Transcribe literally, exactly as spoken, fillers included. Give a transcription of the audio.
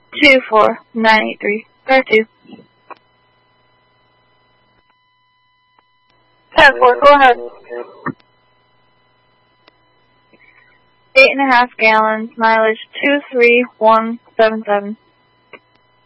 two four nine eight three. Car two. ten four, go ahead. Eight and a half gallons, mileage two three one seven seven.